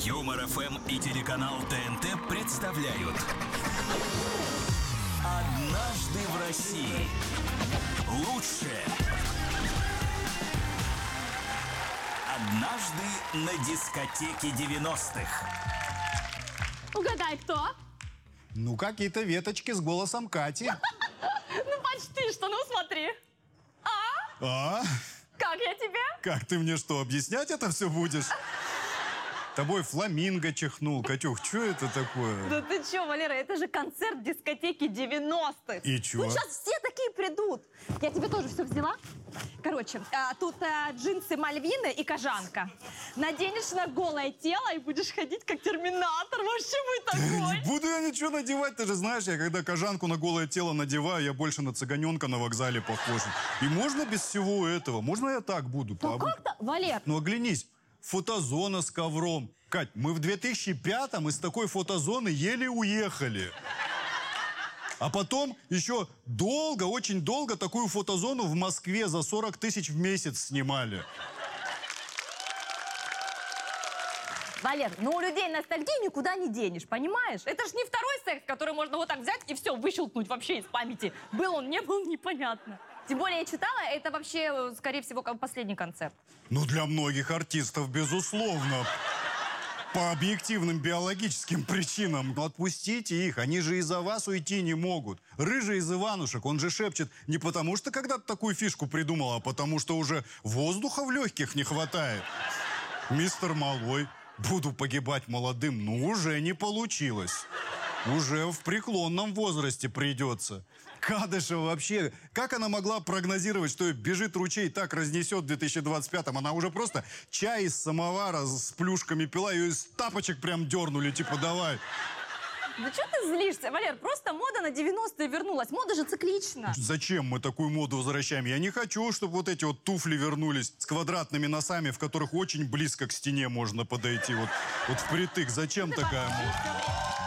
Юмор ФМ и телеканал ТНТ представляют «Однажды в России». Лучшее. Однажды на дискотеке 90-х. Угадай, кто? Ну, какие-то веточки с голосом Кати. Ну, почти что. Ну, смотри. А? Как я тебе? Как ты мне что, объяснять это все будешь? Тобой фламинго чихнул. Катюх, что это такое? Да ты чё, Валера, это же концерт дискотеки 90-х. И чё? Ну, сейчас все такие придут. Я тебе тоже все взяла. Короче, тут джинсы Мальвины и кожанка. Наденешь на голое тело и будешь ходить как терминатор. Вообще вы такой. Не буду я ничего надевать, ты же знаешь, я когда кожанку на голое тело надеваю, я больше на цыганенка на вокзале похож. И можно без всего этого? Можно я так буду? Ну как-то, Валер. Ну оглянись, фотозона с ковром. Кать, мы в 2005-м из такой фотозоны еле уехали. А потом еще долго, очень долго такую фотозону в Москве за 40 тысяч в месяц снимали. Валер, ну у людей ностальгию никуда не денешь, понимаешь? Это ж не второй секс, который можно вот так взять и все, выщелкнуть вообще из памяти. Был он, не был, непонятно. Тем более я читала, это вообще, скорее всего, последний концерт. Ну, для многих артистов, безусловно. По объективным биологическим причинам. Но отпустите их, они же из-за вас уйти не могут. Рыжий из Иванушек, он же шепчет не потому, что когда-то такую фишку придумал, а потому, что уже воздуха в легких не хватает. Мистер Малой, буду погибать молодым, ну уже не получилось. Уже в преклонном возрасте придется. Кадышева вообще, как она могла прогнозировать, что бежит ручей, так разнесет в 2025-м? Она уже просто чай из самовара с плюшками пила, ее из тапочек прям дернули, типа давай. Да что ты злишься, Валер? Просто мода на 90-е вернулась. Мода же циклична. Зачем мы такую моду возвращаем? Я не хочу, чтобы вот эти вот туфли вернулись с квадратными носами, в которых очень близко к стене можно подойти. Вот впритык. Зачем такая мода?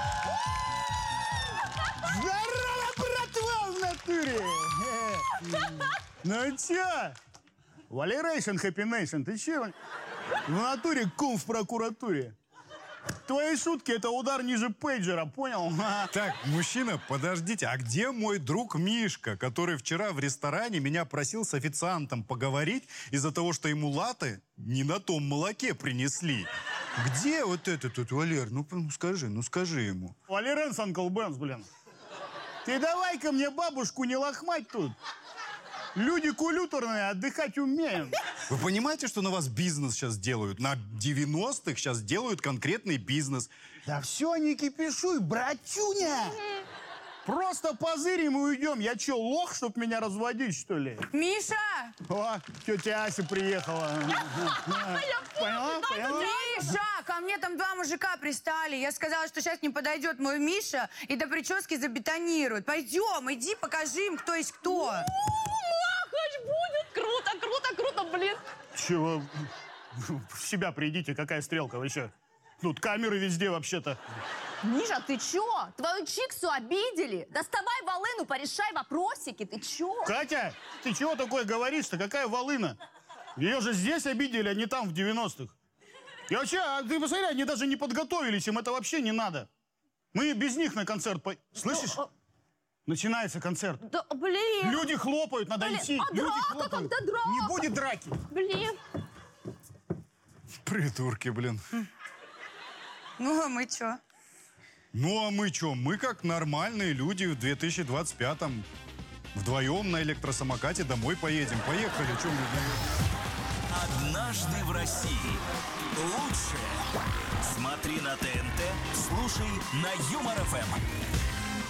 Ну чё? Валерейшн, хэппинейшн, ты чё? В натуре кум в прокуратуре. Твои шутки — это удар ниже пейджера, понял? Так, мужчина, подождите, а где мой друг Мишка, который вчера в ресторане меня просил с официантом поговорить из-за того, что ему латте не на том молоке принесли? Где вот это тут, Валер? Ну скажи ему. Валеренс, Анкл Бенс, блин. Ты давай-ка мне бабушку не лохмать тут. Люди культурные, отдыхать умеем. Вы понимаете, что на вас бизнес сейчас делают? На 90-х сейчас делают конкретный бизнес. Да все, не кипишуй, братюня. Просто позырим и уйдем. Я что, лох, чтоб меня разводить, что ли? Миша! О, тетя Ася приехала. Поняла? Миша! Ко мне там два мужика пристали. Я сказала, что сейчас не подойдет мой Миша и до прически забетонирует. Пойдем, иди, покажи им, кто есть кто. Махач будет! Круто, круто, круто, блин! Чего? В себя придите, какая стрелка вообще? Тут камеры везде вообще-то. Миша, ты чё? Твою чиксу обидели? Доставай волыну, порешай вопросики, ты чё? Катя, ты чего такое говоришь-то? Какая волына? Ее же здесь обидели, а не там в 90-х. И вообще, ты посмотри, они даже не подготовились, им это вообще не надо. Мы без них на концерт Слышишь? Начинается концерт. Да, блин. Люди хлопают, надо идти. А Люди драка? хлопают. Когда драка? Не будет драки. Блин. Придурки, блин. Ну, а мы чё? Ну, а мы что? Мы как нормальные люди в 2025-м. Вдвоем на электросамокате домой поедем. Поехали. Чё мы... «Однажды в России». Лучшее. Смотри на ТНТ, слушай на Юмор ФМ.